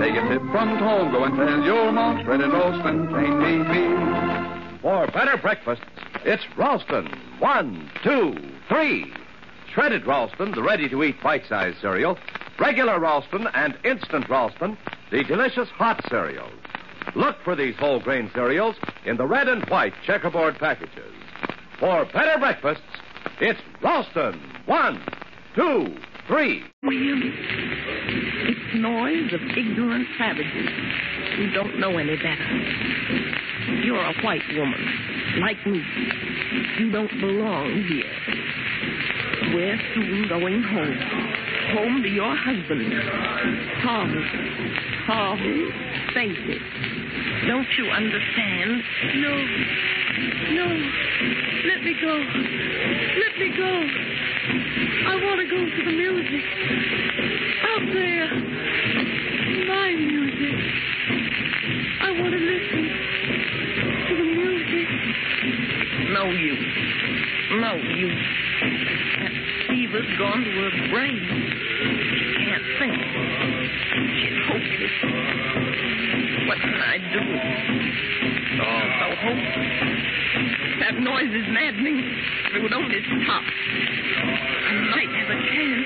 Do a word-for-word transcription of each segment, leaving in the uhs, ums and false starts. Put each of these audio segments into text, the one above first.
Take a tip from Togo and tell your mom shredded Ralston plain meat meal. For better breakfasts, it's Ralston. One, two, three. Shredded Ralston, the ready-to-eat bite-sized cereal. Regular Ralston and instant Ralston, the delicious hot cereals. Look for these whole grain cereals in the red and white checkerboard packages. For better breakfasts, it's Ralston. One, two, three. William, it's noise of ignorant savages who don't know any better. You're a white woman, like me. You don't belong here. We're soon going home. Home to your husband, Harvey. Harvey, face it. Don't you understand? No. No. Let me go. Let me go. I want to go to the music. Out there. My music. I want to listen to the music. No use. No use. That fever's gone to her brain. She can't think. She's hopeless. What can I do? It's all so hopeless. That noise is maddening. If it would only stop, I might have a chance.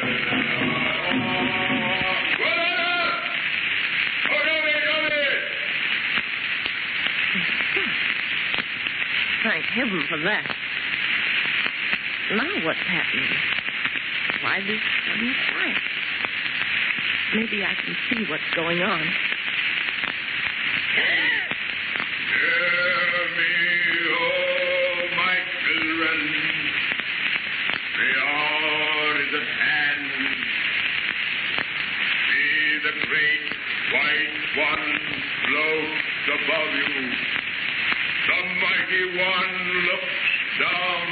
Thank heaven for that. Now what's happening? Why this sudden quiet? Maybe I can see what's going on. Hear me, oh my children. The hour is at hand. See the great white one floats above you. The mighty one looks down.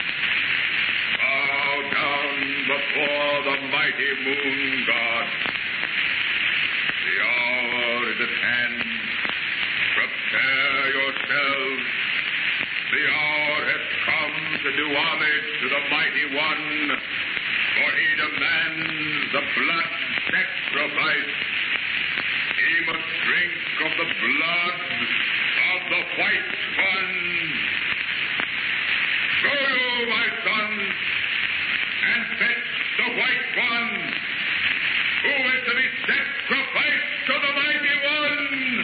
Bow down before the mighty moon god. The hour is at hand. Prepare yourselves. The hour has come to do homage to the mighty one, for he demands the blood sacrifice. He must drink of the blood of the white one. Go you, my sons, and fetch the white one, who is to be sacrificed to the mighty one.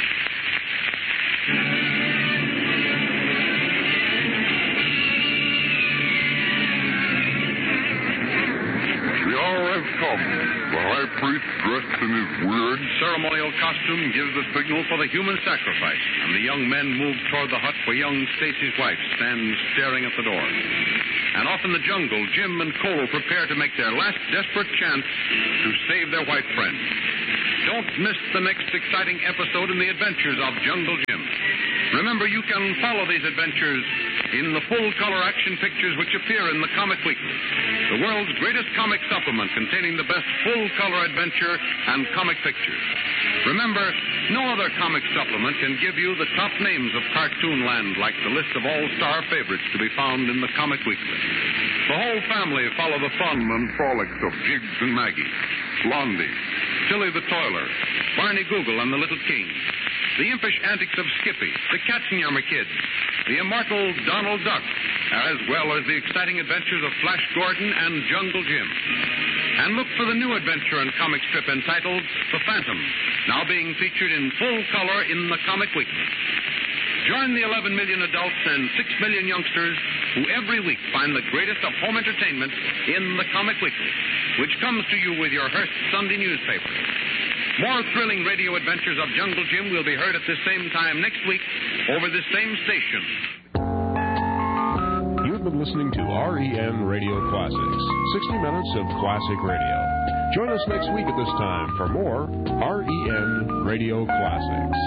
The hour has come. The high priest, dressed in his weird ceremonial costume, gives the signal for the human sacrifice, and the young men move toward the hut where young Stacy's wife stands staring at the door. And off in the jungle, Jim and Cole prepare to make their last desperate chance to save their white friend. Don't miss the next exciting episode in the adventures of Jungle Jim. Remember, you can follow these adventures in the full-color action pictures which appear in the Comic Weekly, the world's greatest comic supplement containing the best full-color adventure and comic pictures. Remember, no other comic supplement can give you the top names of Cartoon Land like the list of all-star favorites to be found in the Comic Weekly. The whole family follow the fun and frolics of Jiggs and Maggie, Blondie, Tilly the Toiler, Barney Google and the Little King, the impish antics of Skippy, the Katzenjammer Kids, the immortal Donald Duck, as well as the exciting adventures of Flash Gordon and Jungle Jim. And look for the new adventure and comic strip entitled The Phantom, now being featured in full color in the Comic Weekly. Join the eleven million adults and six million youngsters who every week find the greatest of home entertainment in the Comic Weekly, which comes to you with your Hearst Sunday newspaper. More thrilling radio adventures of Jungle Jim will be heard at this same time next week over this same station. You've been listening to R E N Radio Classics, sixty minutes of classic radio. Join us next week at this time for more R E N Radio Classics.